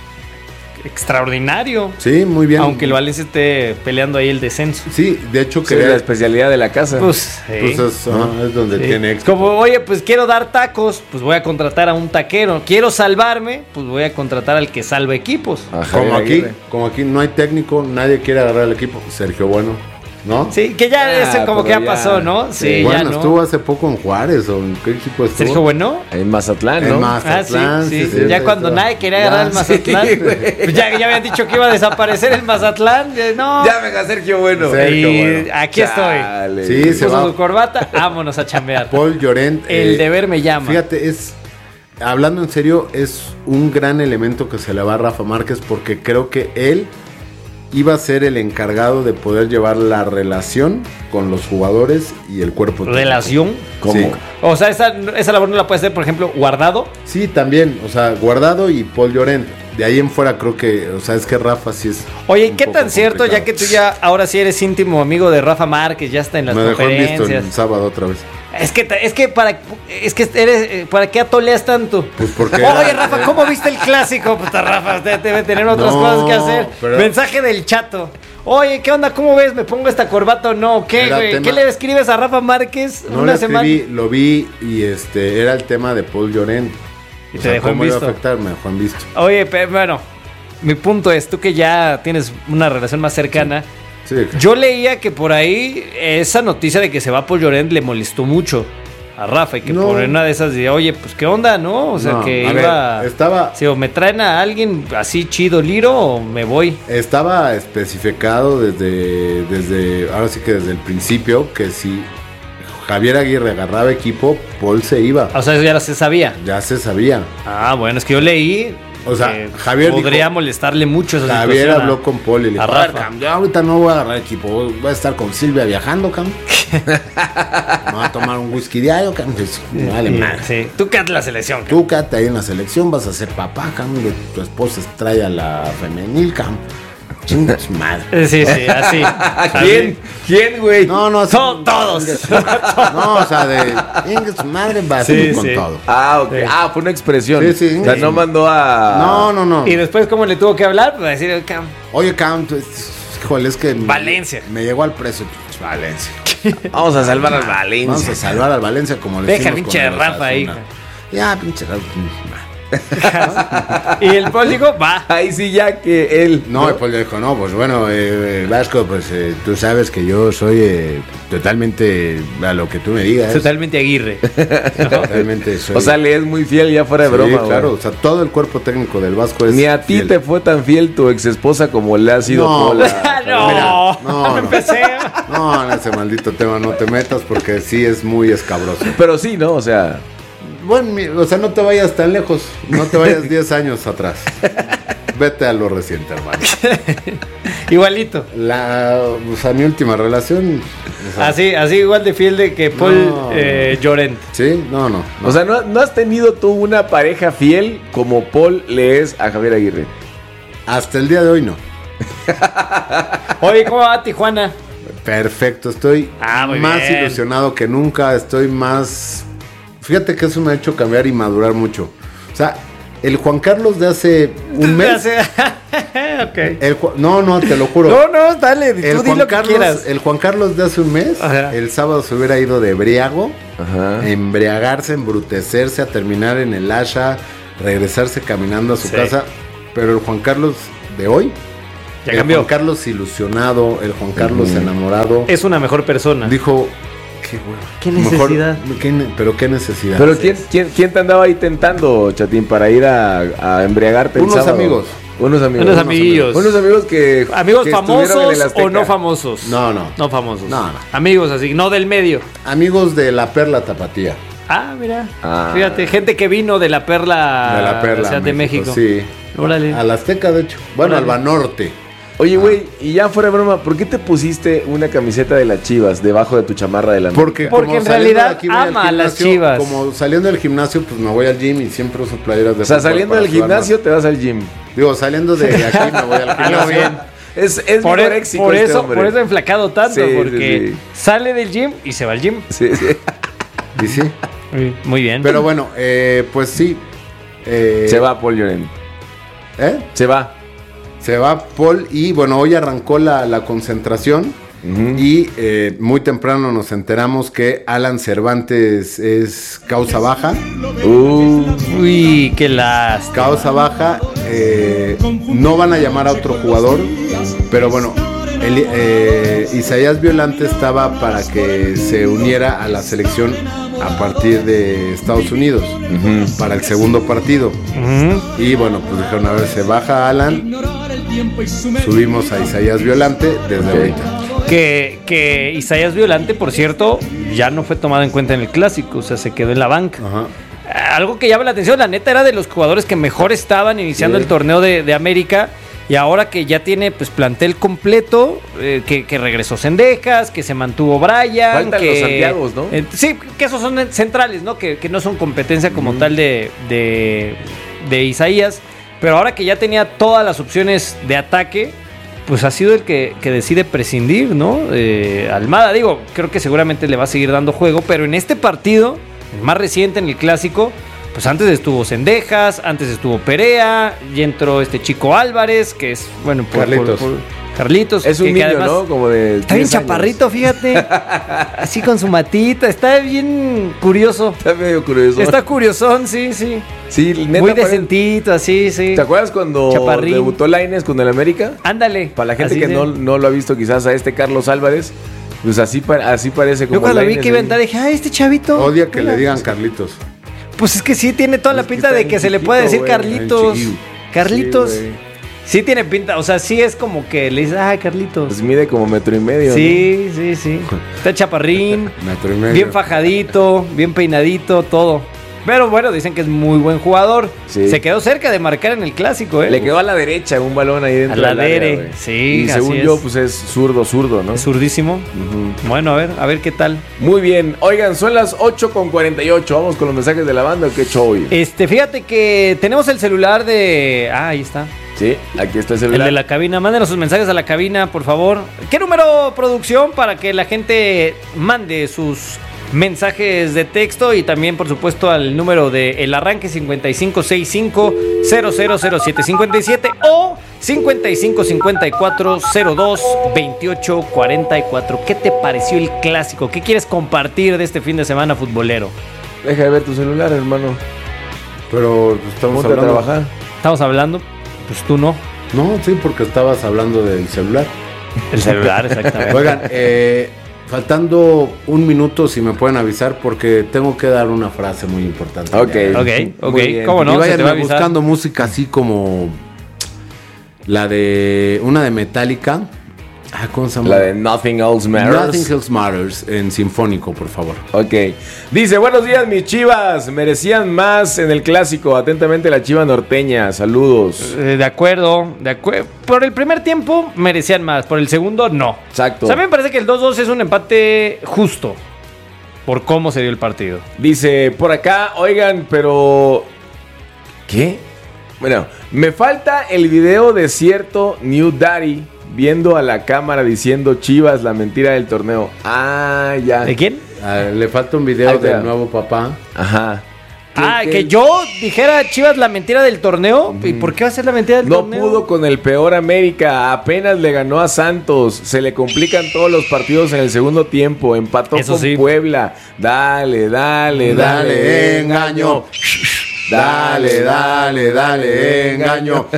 Extraordinario. Sí, muy bien. Aunque el Valencia esté peleando ahí el descenso. Sí, de hecho que sí, es la especialidad de la casa. Pues, pues es, uh, es donde sí. tiene éxito. Como, oye, pues quiero dar tacos, pues voy a contratar a un taquero. Quiero salvarme, pues voy a contratar al que salva equipos. Ajá, como aquí, Aguirre. como aquí no hay técnico, nadie quiere agarrar el equipo. Sergio Bueno. ¿No? Sí, que ya ah, ese como que ya, ya pasó, ¿no? Sí, bueno, ya no. estuvo hace poco en Juárez, ¿o en qué equipo estuvo? ¿Sergio Bueno? En Mazatlán, ¿no? En Mazatlán, ah, sí, sí, sí, sí. Ya cuando nadie quería agarrar el Mazatlán, sí, pues ya, ya habían dicho que iba a desaparecer el Mazatlán, no. Ya venga Sergio Bueno. Sergio y bueno. Aquí Chale. estoy. Sí, se puso va. su corbata, vámonos a chambear. Paul Llorent. El eh, deber me llama. Fíjate, es... Hablando en serio, es un gran elemento que se le va a Rafa Márquez porque creo que él iba a ser el encargado de poder llevar la relación con los jugadores y el cuerpo técnico. ¿Relación? ¿Cómo? Sí. O sea, esa, esa labor no la puede hacer, por ejemplo, Guardado. Sí, también. O sea, Guardado y Paul Llorent. De ahí en fuera creo que, o sea, es que Rafa sí es... Oye, ¿qué tan cierto, complicado. Ya que tú ya ahora sí eres íntimo amigo de Rafa Márquez, ya está en las Me conferencias? Me dejó visto el sábado otra vez. Es que, es que para, es que eres, ¿para qué atoleas tanto? Pues porque... Oye, Rafa, ¿cómo viste el clásico? Pues Rafa, usted debe tener otras no, cosas que hacer. Pero... Mensaje del Chato. Oye, ¿qué onda? ¿Cómo ves? ¿Me pongo esta corbata o no? ¿Qué, güey? Tema... ¿Qué le escribes a Rafa Márquez no una le escribí, semana? Lo vi y este era el tema de Paul Llorent. Y o te sea, dejó en visto. ¿Cómo iba a afectar? Me dejó en visto. Oye, pero bueno, mi punto es, tú que ya tienes una relación más cercana, sí. Sí. Yo leía que por ahí esa noticia de que se va Paul Llorent le molestó mucho a Rafa y que no. por una de esas decía, oye, pues qué onda, ¿no? O sea, no, que iba... Ver, estaba... Si o me traen a alguien así chido, Liro, o me voy. Estaba especificado desde, desde, ahora sí que desde el principio, que si Javier Aguirre agarraba equipo, Paul se iba. O sea, eso ya se sabía. Ya se sabía. Ah, bueno, es que yo leí... O sea, eh, Javier podría dijo, molestarle mucho esa Javier habló con Paul y le dijo, a Rafa. Yo ahorita no voy a agarrar equipo, voy a estar con Silvia viajando, cam. Me voy a tomar un whisky diario, cam. Vale, sí, madre. Sí. Tú quédate en la selección, cam. Tú quédate ahí en la selección, vas a ser papá, cam. Tu esposa trae a la femenil, cam. Chingas madre. Sí, sí, así. ¿Quién? ¿Quién, güey? No, no, Son todos. No, o sea, de chingas madre va sí, con sí. todo. Ah, ok. Sí. Ah, fue una expresión. Sí, sí. O sea, no mandó a... No, no, no. Y después, ¿cómo le tuvo que hablar? Pues decir, Cam. Oye, Cam, híjole, es que... Valencia. Me, me llegó al precio. Valencia. Vamos a salvar al Valencia. Vamos a salvar al Valencia como le Deja pinche Rafa ahí. Ya, pinche Rafa. Y el Paul dijo, va. Ahí sí ya que él... No, ¿no? El Paul dijo, no, pues bueno, eh, Vasco, pues eh, tú sabes que yo soy eh, totalmente a lo que tú me digas. Totalmente Aguirre. Totalmente soy... O sea, le es muy fiel ya fuera de sí, broma. Claro, güey. O sea, todo el cuerpo técnico del Vasco es Ni a ti fiel. te fue tan fiel tu ex esposa como le ha sido no, Paul. A... no, Mira, no, no, no, empecé. No, en ese maldito tema no te metas porque sí es muy escabroso. Pero sí, ¿no? O sea... Bueno, o sea, no te vayas tan lejos, no te vayas diez años atrás. Vete a lo reciente, hermano. Igualito. La, o sea, mi última relación. O sea, Así, así igual de fiel de que Paul No. eh, Llorent. Sí, no, no. no. O sea, ¿no, no has tenido tú una pareja fiel como Paul le es a Javier Aguirre? Hasta el día de hoy no. Oye, ¿cómo va Tijuana? Perfecto, estoy Ah, muy más bien. ilusionado que nunca, estoy más... Fíjate que eso me ha hecho cambiar y madurar mucho. O sea, el Juan Carlos de hace un mes... Ok. el Ju- no, no, te lo juro. No, no, dale, tú el di Juan lo que Carlos, quieras. el Juan Carlos de hace un mes, Ajá. el sábado se hubiera ido de briago, Ajá. a embriagarse, embrutecerse, a terminar en el Asha, regresarse caminando a su Sí. casa. Pero el Juan Carlos de hoy, Ya el cambió. Juan Carlos ilusionado, el Juan Carlos Ujú. enamorado, Es una mejor persona. dijo, qué hueva. ¿Qué Mejor- necesidad? ¿qué ne- pero qué necesidad. Pero ¿quién, quién, quién te andaba ahí tentando, Chatín, para ir a, a embriagarte el Unos sábado? amigos. Unos amigos. Unos amiguillos. Unos amigos que. ¿Amigos que estuvieron en famosos el Azteca. o no famosos? No, no. No famosos. No, no. Amigos así, no del medio. Amigos de la Perla Tapatía. Ah, mira. Ah. Fíjate, gente que vino de la Perla, de la Perla. Ciudad de México. Sí. Órale. Al Azteca, de hecho. Bueno, Órale. al Banorte. Oye, güey, y ya fuera de broma, ¿por qué te pusiste una camiseta de las Chivas debajo de tu chamarra de la Porque, Porque como en saliendo de realidad aquí voy al ama a las gimnasio, Chivas. Como saliendo del gimnasio, pues me voy al gym y siempre uso playeras de O sea, fútbol saliendo para del sudar gimnasio más. te vas al gym. Digo, saliendo de aquí me voy al Ah, no, gimnasio. bien. Es, es Por, mi e- léxico por este eso, hombre. por eso ha enflacado tanto, Sí, sí, porque sí. sale del gym y se va al gym. Sí, sí. Y sí. Muy bien. Pero bueno, eh, pues sí. eh, Se va Paul Llorent. ¿Eh? Se va. Se va Paul y bueno, hoy arrancó la, la concentración Ujú. y eh, muy temprano nos enteramos que Alan Cervantes es causa baja. Uh, Uy, qué lástima. Causa baja. eh, no van a llamar a otro jugador, pero bueno, el, eh, Isaías Violante estaba para que se uniera a la selección a partir de Estados Unidos ujú. para el segundo partido. Ujú. Y bueno, pues dijeron, a ver, se baja Alan, subimos a Isaías Violante desde Ok. ahorita. Que, que Isaías Violante, por cierto, ya no fue tomado en cuenta en el clásico, o sea, se quedó en la banca. Ajá. Algo que llama la atención, la neta era de los jugadores que mejor estaban iniciando Sí. el torneo de, de América. Y ahora que ya tiene pues plantel completo, eh, que, que regresó Cendejas, que se mantuvo Brian. Faltan que, los Santiagos, ¿no? eh, sí, que esos son centrales, ¿no? Que, que no son competencia como tal de, de, de Isaías. Pero ahora que ya tenía todas las opciones de ataque, pues ha sido el que, que decide prescindir, ¿no? Eh, Almada, digo, creo que seguramente le va a seguir dando juego, pero en este partido, el más reciente en el clásico, pues antes estuvo Cendejas, antes estuvo Perea, y entró este Chico Álvarez, que es, bueno, por Carlitos. por- por- Carlitos. Es un que- que niño, además ¿no? Como de. Está bien diez años. chaparrito, fíjate. Así con su matita, está bien curioso. Está medio curioso. Está curiosón, sí, sí. Sí, neta, Muy parece- decentito, así, sí. ¿Te acuerdas cuando Chaparrín. debutó Lainez con el América? Ándale. Para la gente así que sí. no, no lo ha visto quizás a este Carlos Álvarez, pues así, pa- así parece como Yo cuando vi Lainez, que iba a ¿eh? entrar dije, ah, este chavito. Odia que mira. le digan Carlitos. Pues es que sí, tiene toda la Es que pinta está de bien que se le chiquito, puede decir güey, Carlitos. bien chiquillo. Carlitos. Sí, Sí, güey. tiene pinta, o sea, sí es como que le dices, ah, Carlitos. Pues mide como metro y medio. Sí, sí, sí. Está chaparrín, Metro y medio. bien fajadito, bien peinadito, todo. Pero bueno, dicen que es muy buen jugador. Sí. Se quedó cerca de marcar en el clásico, ¿no? ¿eh? Le quedó a la derecha un balón ahí dentro. A la del área, dere, güey. sí, Y así según es. yo, pues es zurdo, zurdo, ¿no? Es zurdísimo. Ujú. Bueno, a ver, a ver qué tal. Muy bien. Oigan, son las ocho con cuarenta y ocho. Vamos con los mensajes de la banda. ¿Qué show hoy? Este, fíjate que tenemos el celular de. Ah, ahí está. Sí, aquí está el El celular. de la cabina. Mándenos sus mensajes a la cabina, por favor. ¿Qué número, producción, para que la gente mande sus mensajes de texto? Y también, por supuesto, al número de El Arranque cincuenta y cinco sesenta y cinco cero cero cero siete cincuenta y siete o cincuenta y cinco cincuenta y cuatro cero dos veintiocho cuarenta y cuatro. ¿Qué te pareció el clásico? ¿Qué quieres compartir de este fin de semana futbolero? Deja de ver tu celular, hermano. Pero estamos Ponte a hablando. trabajar. Estamos hablando, pues tú no. No, sí, porque estabas hablando del celular. El celular, exactamente. Oigan, eh, faltando un minuto, si me pueden avisar, porque tengo que dar una frase muy importante. Ok. Ya. Ok, ok, Muy bien. ¿cómo no? Y Se te va a vayan avisar. buscando música así como la de una de Metallica, Ah, ¿cómo se llama? La de Nothing Else Matters. Nothing Else Matters en sinfónico, por favor. Ok. Dice, buenos días, mis Chivas. Merecían más en el clásico. Atentamente, la Chiva norteña. Saludos. Eh, de acuerdo, de acuerdo. Por el primer tiempo merecían más. Por el segundo, no. Exacto. O sea, a mí me parece que el dos dos es un empate justo. Por cómo se dio el partido. Dice, por acá, oigan, pero... ¿Qué? Bueno, me falta el video de cierto New Daddy viendo a la cámara diciendo Chivas, la mentira del torneo. Ah, ya. ¿De quién? Ah, le falta un video Ahí del está. nuevo papá. Ajá. Ah, ¿Qué- que qué? yo dijera Chivas la mentira del torneo. ¿Y por qué va a ser la mentira del No torneo? pudo con el peor América. Apenas le ganó a Santos. Se le complican todos los partidos en el segundo tiempo. Empató Eso con sí. Puebla. Dale, dale, dale, Dale, engaño. Dale, dale, dale, engaño.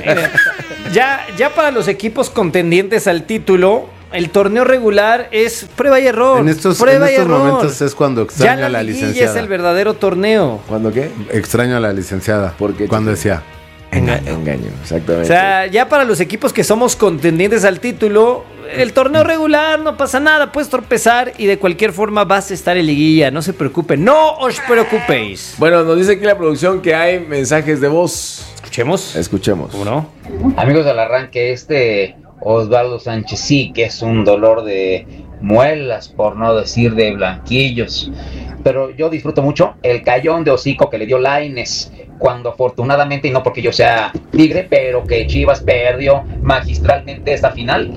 Ya, ya para los equipos contendientes al título, el torneo regular es prueba y error. En estos, en prueba y estos error. momentos es cuando extraño Ya la, a la liguilla licenciada. es el verdadero torneo. ¿Cuándo qué? Extraño a la licenciada. ¿Por qué, Cuando chico? decía, Engaño, engaño, O exactamente. sea, ya para los equipos que somos contendientes al título, el torneo regular no pasa nada, puedes tropezar y de cualquier forma vas a estar en liguilla, no se preocupen, no os preocupéis. Bueno, nos dice aquí la producción que hay mensajes de voz. Escuchemos. Escuchemos. ¿Cómo no? Amigos del arranque, este Osvaldo Sánchez sí que es un dolor de muelas, por no decir de blanquillos. Pero yo disfruto mucho el cayón de hocico que le dio Lainez cuando afortunadamente, y no porque yo sea tigre, pero que Chivas perdió magistralmente esta final.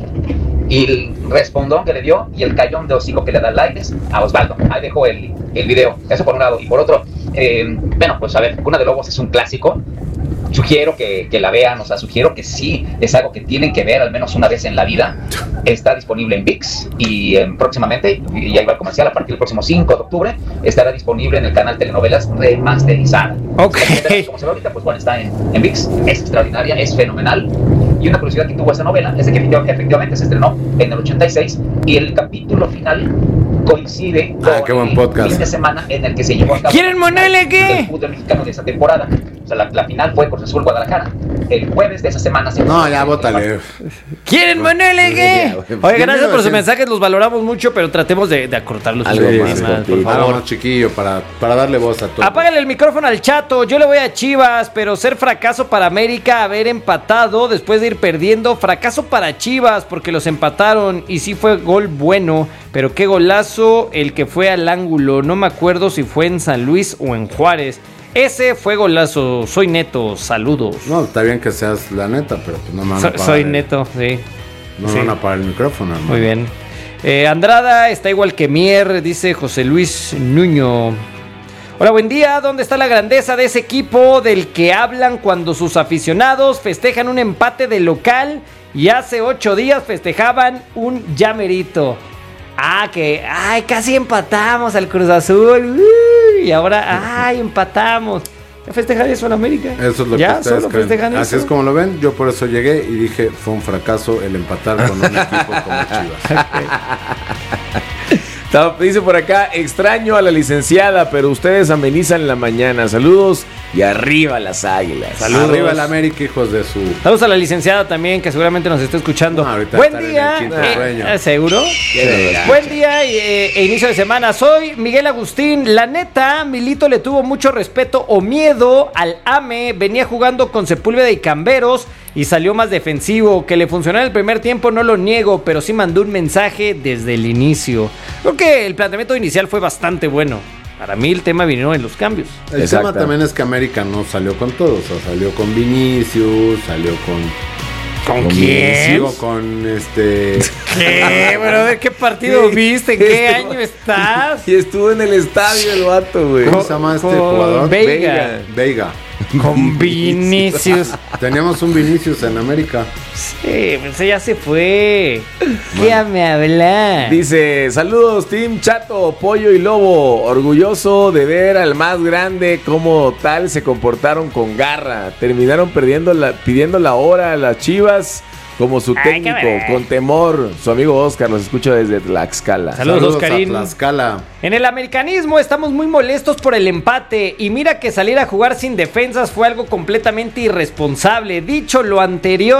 Y el respondón que le dio y el cayón de hocico que le da Lainez a Osvaldo. Ahí dejo el, el video. Eso por un lado. Y por otro, eh, bueno, pues a ver, Cuna de Lobos es un clásico. Sugiero que, que la vean, o sea, sugiero que sí, es algo que tienen que ver al menos una vez en la vida. Está disponible en V I X y eh, próximamente, y ahí va el comercial, a partir del próximo cinco de octubre, estará disponible en el canal Telenovelas remasterizada. Ok. Como se ve ahorita, pues bueno, está en, en V I X, es extraordinaria, es fenomenal. Y una curiosidad que tuvo esa novela es de que efectivamente se estrenó en el ochenta y seis y el capítulo final coincide con Ah, qué buen el podcast. fin de semana en el que se llevó a cabo ¿Quieren monele qué? el fútbol mexicano de esa temporada. O sea, la, la final fue Cruz Azul Guadalajara. El jueves de esa semana se no, ya bótale. ¿Quieren monele qué? Oye, gracias por sus mensajes, los valoramos mucho, pero tratemos de, de acortarlos. Algo un más poquito más, por cortito. Algo favor. más chiquillo para, para darle voz a todos. Apágale el micrófono al Chato. Yo le voy a Chivas, pero ser fracaso para América, haber empatado después de ir perdiendo. Fracaso para Chivas porque los empataron y sí fue gol bueno, pero qué golazo el que fue al ángulo. No me acuerdo si fue en San Luis o en Juárez. Ese fue golazo. Soy Neto, saludos. No, está bien que seas la neta, pero pues no me van a So- apagar soy el- Neto, sí. No Sí. me van a apagar el micrófono, hermano. Muy bien. Eh, Andrada está igual que Mier, dice José Luis Nuño. Hola, buen día. ¿Dónde está la grandeza de ese equipo del que hablan cuando sus aficionados festejan un empate de local y hace ocho días festejaban un llamerito? Ah, que ay, casi empatamos al Cruz Azul. Uy, y ahora, ay, empatamos. ¿Ya festejan eso en América? Eso es lo ¿Ya? que ustedes ¿Solo creen. festejan Así eso? es como lo ven. Yo por eso llegué y dije, fue un fracaso el empatar con un equipo como Chivas. Está- Dice por acá, extraño a la licenciada, pero ustedes amenizan la mañana. Saludos y arriba las águilas. Saludos. Arriba el América, hijos de su... Saludos a la licenciada también, que seguramente nos está escuchando. No, ahorita Buen estar en día. el quinto eh, sueño. eh, ¿Seguro? Sí. Buen día y, eh, e inicio de semana. Soy Miguel Agustín. La neta, Milito le tuvo mucho respeto o miedo al A M E. Venía jugando con Sepúlveda y Camberos y salió más defensivo. Que le funcionó en el primer tiempo, no lo niego, pero sí mandó un mensaje desde el inicio. Creo que el planteamiento inicial fue bastante bueno. Para mí el tema vino en los cambios. El tema también es que América no salió con todo. O sea, salió con Vinicius, salió con... ¿Con quién? Vinicius, con este... ¿Qué? Bueno, a ver, ¿qué partido viste? ¿En qué Este- año estás? Y estuvo en el estadio el vato, güey. ¿Cómo se llama este Con jugador? Veiga. Veiga. Con Vinicius. Teníamos un Vinicius en América. Sí, pues ya se fue. ¿Qué me habla? Dice, saludos Team Chato, Pollo y Lobo. Orgulloso de ver al más grande como tal se comportaron con garra. Terminaron perdiendo la, pidiendo la hora a las Chivas como su Ay, qué técnico, ver. con temor. Su amigo Oscar los escucha desde Tlaxcala. Saludos, Saludos Oscarín. a Tlaxcala. En el americanismo estamos muy molestos por el empate y mira que salir a jugar sin defensas fue algo completamente irresponsable. Dicho lo anterior,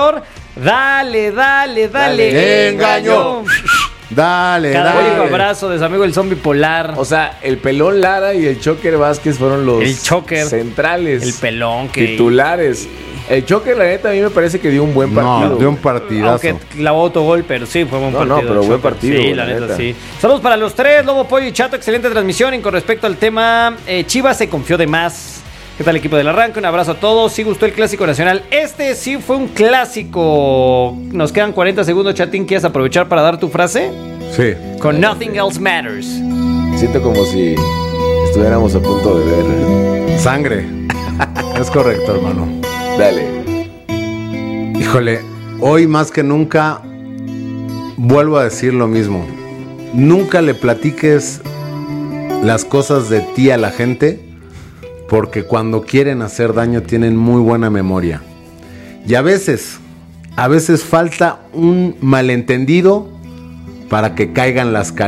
Dale, dale, dale. Dale, engaño. Dale, Cada dale. único abrazo de su amigo el zombie polar. O sea, el Pelón Lara y el Choker Vázquez fueron los El Choker. centrales. El pelón que... Titulares. El Choker, la neta, a mí me parece que dio un buen No, partido. dio un partidazo. Aunque clavó autogol, pero sí, fue buen No, partido. no, pero el buen Choker. partido, Sí, la la neta, neta. sí. Saludos para los tres, Lobo, Pollo y Chato. Excelente transmisión. Y con respecto al tema, eh, Chivas se confió de más. ¿Qué tal, equipo del arranque? Un abrazo a todos. Sí gustó el Clásico Nacional. Este sí fue un clásico. Nos quedan cuarenta segundos, Chatín. ¿Quieres aprovechar para dar tu frase? Sí. Con Nothing Else Matters. Siento como si estuviéramos a punto de ver. Sangre. Es correcto, hermano. Dale. Híjole, hoy más que nunca vuelvo a decir lo mismo. Nunca le platiques las cosas de ti a la gente, porque cuando quieren hacer daño tienen muy buena memoria. Y a veces, a veces falta un malentendido para que caigan las caras.